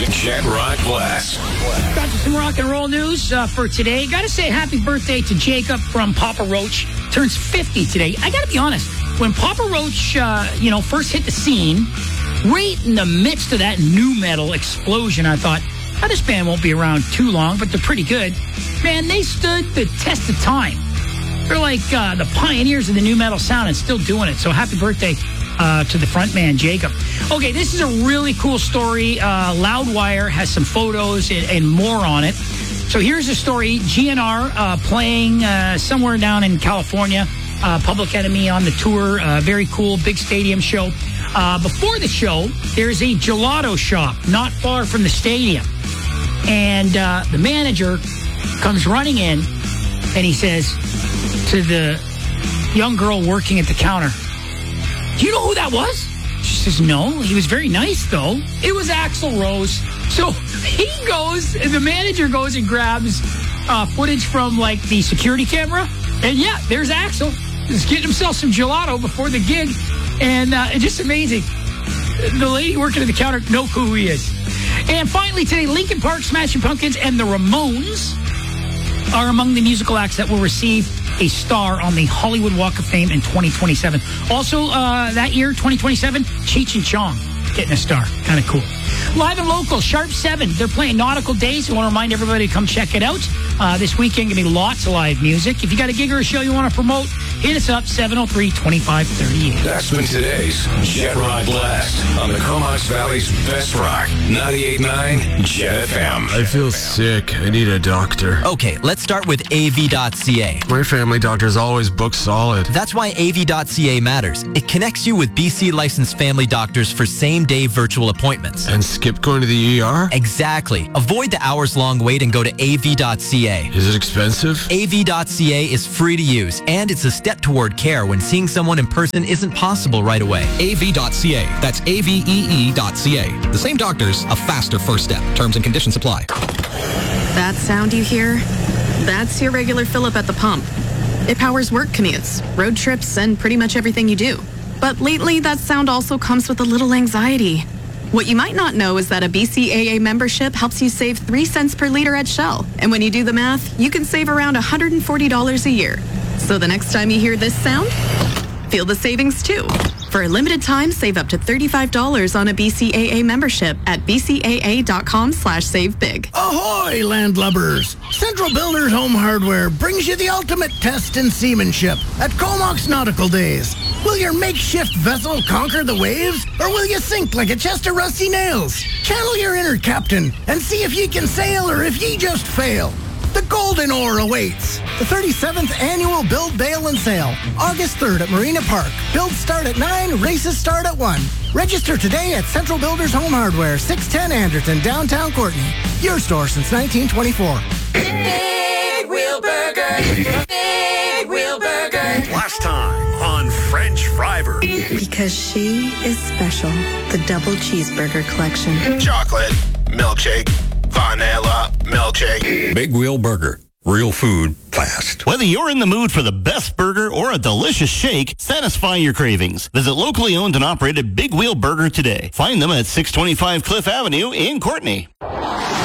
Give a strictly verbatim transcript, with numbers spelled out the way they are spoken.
Jet Rock Blast. Got some rock and roll news uh, for today. Got to say happy birthday to Jacob from Papa Roach. Turns fifty today. I got to be honest. When Papa Roach, uh, you know, first hit the scene, right in the midst of that nu metal explosion, I thought, oh, this band won't be around too long, but they're pretty good. Man, they stood the test of time. They're like uh, the pioneers of the nu metal sound and still doing it. So happy birthday uh, to the front man, Jacob. Okay, this is a really cool story. Uh, Loudwire has some photos and, and more on it. So here's the story. G N R uh, playing uh, somewhere down in California. Uh, Public Enemy on the tour. Uh, very cool, big stadium show. Uh, before the show, there's a gelato shop not far from the stadium. And uh, the manager comes running in and he says to the young girl working at the counter, do you know who that was? She says, no. He was very nice, though. It was Axl Rose. So he goes, the manager goes and grabs uh, footage from, like, the security camera. And, yeah, there's Axl. He's getting himself some gelato before the gig. And uh, it's just amazing. The lady working at the counter, no clue who he is. And finally today, Linkin Park, Smashing Pumpkins, and the Ramones are among the musical acts that will receive a star on the Hollywood Walk of Fame in twenty twenty-seven. Also, uh, that year, twenty twenty-seven, Cheech and Chong getting a star. Kind of cool. Live and local, Sharp seven. They're playing Nautical Days. I want to remind everybody to come check it out. Uh, this weekend, going to be lots of live music. If you got a gig or a show you want to promote, hit us up, seven oh three, two five three eight. That's been today's Jet Rock Blast on the Comox Valley's best rock, ninety-eight point nine Jet F M. I feel sick. I need a doctor. Okay, let's start with A V dot C A. My family doctor's always booked solid. That's why A V dot C A matters. It connects you with B C licensed family doctors for same-day virtual appointments. And skip going to the E R? Exactly. Avoid the hours-long wait and go to A V dot C A. Is it expensive? A V dot C A is free to use, and it's a step toward care when seeing someone in person isn't possible right away. A V dot C A. That's A V E E dot C A. The same doctors, a faster first step. Terms and conditions apply. That sound you hear? That's your regular fill-up at the pump. It powers work commutes, road trips, and pretty much everything you do. But lately, that sound also comes with a little anxiety. What you might not know is that a B C A A membership helps you save three cents per liter at Shell. And when you do the math, you can save around one hundred forty dollars a year. So the next time you hear this sound, feel the savings too. For a limited time, save up to thirty-five dollars on a B C A A membership at b c a a dot com slash save big. Ahoy, landlubbers! Central Builders Home Hardware brings you the ultimate test in seamanship at Comox Nautical Days. Will your makeshift vessel conquer the waves, or will you sink like a chest of rusty nails? Channel your inner captain and see if ye can sail or if ye just fail. The Golden Oar awaits. The thirty-seventh Annual Build, Bail, and Sail. August third at Marina Park. Builds start at nine, races start at one. Register today at Central Builders Home Hardware, six ten Anderton, downtown Courtney. Your store since nineteen twenty-four. Big Wheel Burger. Big Wheel Burger. Last time on French Fry Burger. Because she is special. The Double Cheeseburger Collection. Chocolate, milkshake, vanilla, milkshake. Big Wheel Burger. Real food fast. Whether you're in the mood for the best burger or a delicious shake, satisfy your cravings. Visit locally owned and operated Big Wheel Burger today. Find them at six twenty-five Cliff Avenue in Courtney.